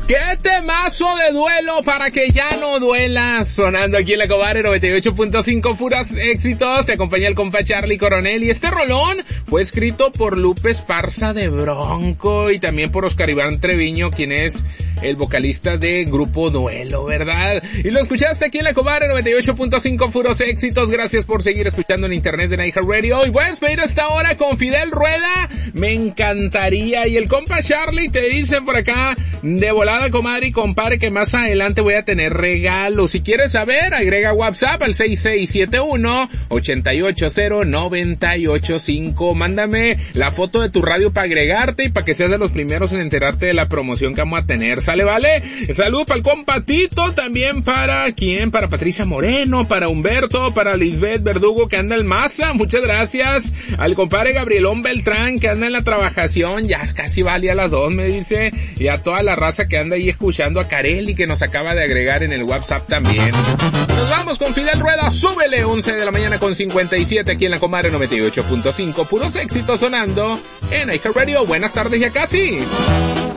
¡Qué temazo de duelo para que ya no duela! Sonando aquí en la Cobare 98.5, puros éxitos. Te acompaña el compa Charlie Coronel. Y este rolón fue escrito por Lupe Esparza de Bronco y también por Oscar Iván Treviño, quien es el vocalista de Grupo Duelo, ¿verdad? Y lo escuchaste aquí en la Cobare 98.5, puros éxitos. Gracias por seguir escuchando en internet de iHeartRadio. Y voy a despedir esta hora con Fidel Rueda. Me encantaría. Y el compa Charlie te dicen por acá, de volada, comadre y compadre, que más adelante voy a tener regalos. Si quieres saber, agrega WhatsApp al 6671-880-985. Mándame la foto de tu radio para agregarte y para que seas de los primeros en enterarte de la promoción que vamos a tener. ¿Sale, vale? Salud para el compa Tito, también para ¿quién? Para Patricia Moreno, para Humberto, para Lisbeth Verdugo, que anda en Maza. Muchas gracias. Al compadre Gabrielón Beltrán, que anda en la trabajación. Ya casi vale a las 2, me dice. Y a toda la raza que anda ahí escuchando, a Carelli, que nos acaba de agregar en el WhatsApp también. Nos vamos con Fidel Rueda, súbele, 11 de la mañana con 57 aquí en la Comadre 98.5, puros éxitos sonando en iHeartRadio. Buenas tardes, ya casi.